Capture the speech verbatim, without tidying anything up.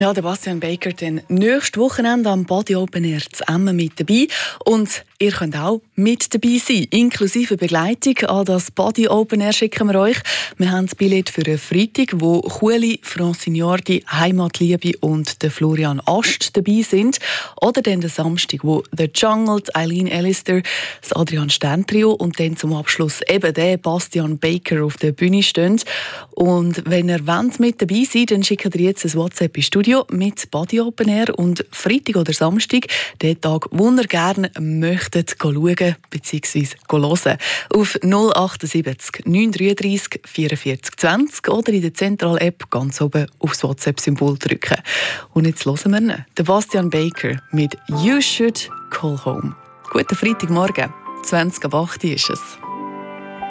Ja, der Bastian Baker dann nächstes Wochenende am Body Open Air zu Emmen mit dabei. Und ihr könnt auch mit dabei sein, inklusive Begleitung. An das Body Open Air schicken wir euch. Wir haben das Billett für einen Freitag, wo Chuli, Francine Heimatliebe und der Florian Ast dabei sind. Oder dann den Samstag, wo The Jungle, Eileen Allister, das Adrian Stern Trio und dann zum Abschluss eben der Bastian Baker auf der Bühne stehen. Und wenn ihr wollt, mit dabei seid, dann schickt ihr jetzt ein WhatsApp ins Studio mit Body Open Air und Freitag oder Samstag, den Tag, wo ihr gerne möchtet schauen bzw. hören. Auf null achtundsiebzig neun dreiunddreißig vierundvierzig zwanzig oder in der Zentral-App ganz oben aufs WhatsApp-Symbol drücken. Und jetzt hören wir ihn, den Bastian Baker mit «You Should Call Home». Guten Freitagmorgen, zwanzig ab acht ist es.